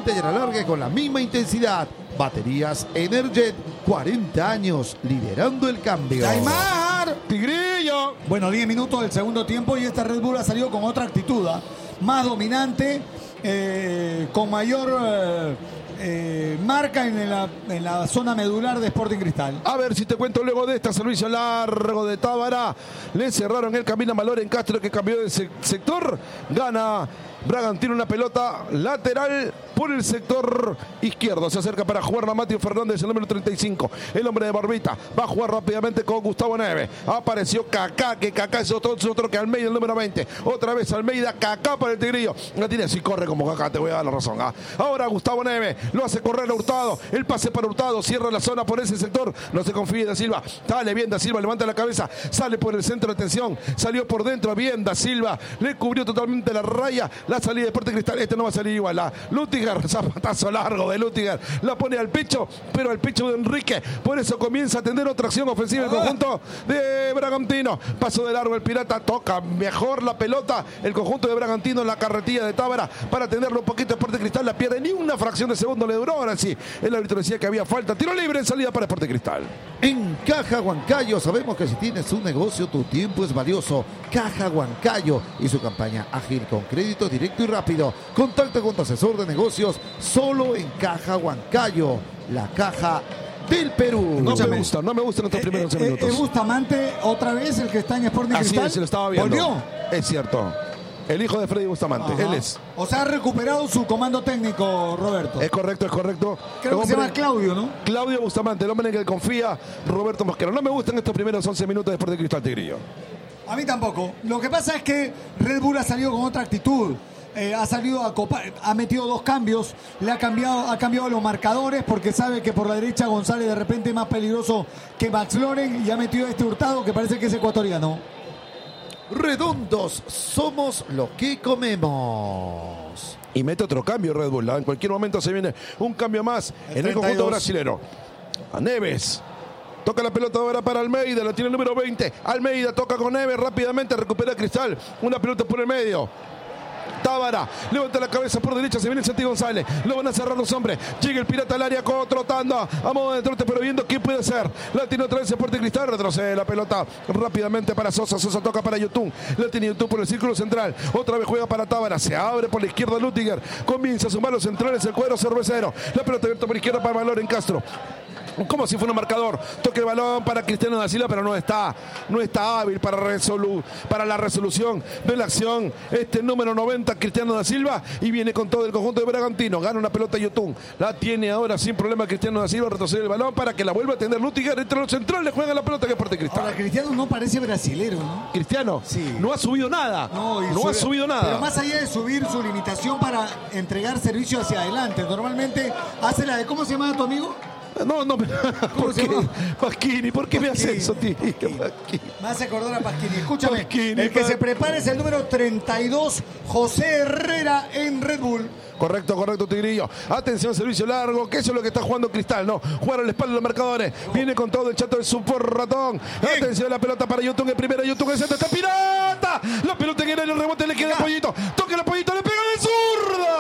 rápidamente y a la larga con la misma intensidad. Baterías Energet, 40 años liderando el cambio. ¡Aymar! ¡Tigrillo! Bueno, 10 minutos del segundo tiempo y esta Red Bull ha salido con otra actitud, más dominante, con mayor marca en la zona medular de Sporting Cristal. A ver si te cuento luego de este servicio largo de Tábara. Le cerraron el camino a Malor en Castro, que cambió de sector. Gana Bragantino, una pelota lateral por el sector izquierdo. Se acerca para jugar a Mateo Fernández, el número 35. El hombre de barbita va a jugar rápidamente con Gustavo Neves. Apareció Kaká, que Kaká es otro que Almeida, el número 20. Otra vez Almeida, Kaká para el Tigrillo. La tiene así, corre como Kaká, te voy a dar la razón. Ahora Gustavo Neves lo hace correr a Hurtado. El pase para Hurtado, cierra la zona por ese sector. No se confíe Da Silva. Sale bien Da Silva, levanta la cabeza. Sale por el centro de atención. Salió por dentro bien Da Silva. Le cubrió totalmente la raya. La salida de Sporting Cristal. Este no va a salir igual. Lutiger, zapatazo largo de Lutiger. La pone al pecho, pero al pecho de Enrique. Por eso comienza a tener otra acción ofensiva el conjunto de Bragantino. Paso de largo el Pirata. Toca mejor la pelota. El conjunto de Bragantino en la carretilla de Tábara para tenerlo un poquito. Sporting Cristal la pierde. Ni una fracción de segundo le duró. Ahora sí, el árbitro decía que había falta. Tiro libre en salida para Sporting Cristal. En Caja Huancayo sabemos que si tienes un negocio, tu tiempo es valioso. Caja Huancayo y su campaña ágil con crédito directo y rápido. Contacta con tu asesor de negocios solo en Caja Huancayo, la caja del Perú. No me gustan estos primeros 11 minutos. ¿Es Bustamante otra vez el que está en Sporting Así Cristal? es, se lo estaba viendo. ¿Volvió? Es cierto. El hijo de Freddy Bustamante, él es. O sea, ha recuperado su comando técnico, Roberto. Es correcto. Creo que se llama Claudio, ¿no? Claudio Bustamante, el hombre en el que confía Roberto Mosquera. No me gustan estos primeros 11 minutos de Sporting Cristal, Tigrillo. A mí tampoco. Lo que pasa es que Red Bull ha salido con otra actitud. Ha salido a copar, ha metido dos cambios, ha cambiado los marcadores porque sabe que por la derecha González de repente es más peligroso que Max Loren y ha metido a este Hurtado que parece que es ecuatoriano. Redondos, somos lo que comemos. Y mete otro cambio Red Bull. En cualquier momento se viene un cambio más en el conjunto brasilero. A Neves. Toca la pelota ahora para Almeida, la tiene el número 20. Almeida toca con Neves rápidamente, recupera Cristal. Una pelota por el medio. Tábara, levanta la cabeza por derecha, se viene el Santi González, lo van a cerrar los hombres, llega el Pirata al área, trotando a modo de trote, pero viendo qué puede hacer. La tiene otra vez Sporting Cristal, retrocede la pelota rápidamente para Sosa toca para Yotun, la tiene Yotun por el círculo central, otra vez juega para Tábara, se abre por la izquierda Lutiger, comienza a sumar los centrales el cuadro cervecero, la pelota abierta por izquierda para Valor en Castro. Como si fuera un marcador. Toque el balón para Cristiano da Silva, pero no está hábil para la resolución de la acción. Este número 90, Cristiano da Silva, y viene con todo el conjunto de Bragantino. Gana una pelota Yotun. La tiene ahora sin problema Cristiano da Silva. Retrocede el balón para que la vuelva a tener Lutiger. Entre los centrales juega la pelota que Sporting Cristal. Ahora, Cristiano no parece brasilero, ¿no? Cristiano sí. No ha subido nada. No ha subido nada. Pero más allá de subir su limitación para entregar servicio hacia adelante, normalmente hace la de, ¿cómo se llama tu amigo? No, ¿por qué? Pasquini, ¿por qué me hace eso, tío? Me hace acordar a Pasquini. Escúchame, Pasquini, el que se prepara es el número 32, José Herrera en Red Bull. Correcto, Tigrillo. Atención, servicio largo, que eso es lo que está jugando Cristal, ¿no? Jugar a la espalda de los marcadores. Viene con todo el chato del super ratón. Atención, la pelota para Yotun, el primero, Yotun, el centro, está Pirata. La pelota en el rebote, le queda el Pollito. Toca el Pollito, le pega de zurda.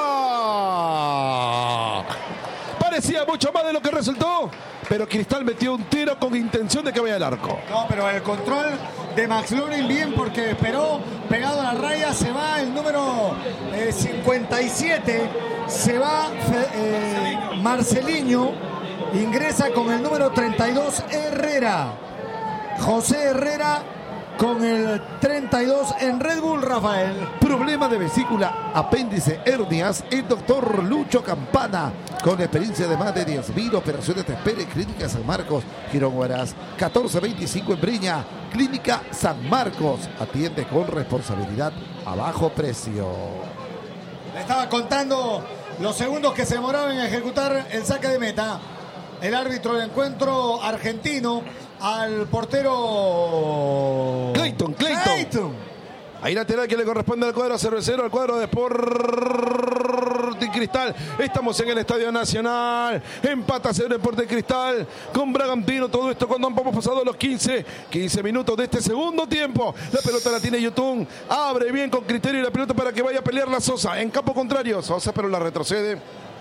Parecía mucho más de lo que resultó, pero Cristal metió un tiro con intención de que vaya al arco. No, pero el control de Max Loren bien porque esperó pegado a la raya. Se va el número 57, se va Marceliño, ingresa con el número 32 Herrera. José Herrera con el 32 en Red Bull, Rafael. Problema de vesícula, apéndice, hernias, el doctor Lucho Campana, con experiencia de más de 10.000 operaciones, te espera en Clínica San Marcos, Girón Huaraz, 1425 en Briña. Clínica San Marcos, atiende con responsabilidad a bajo precio. Le estaba contando los segundos que se demoraron en ejecutar el saque de meta. El árbitro del encuentro argentino al portero Clayton. Ahí lateral que le corresponde al cuadro cervecero, al cuadro de Sporting Cristal. Estamos en el Estadio Nacional. Empata 0 Sporting Cristal con Bragantino. Todo esto cuando han pasado los 15 minutos de este segundo tiempo. La pelota la tiene Yotun. Abre bien con criterio la pelota para que vaya a pelear la Sosa. En campo contrario, Sosa, pero la retrocede.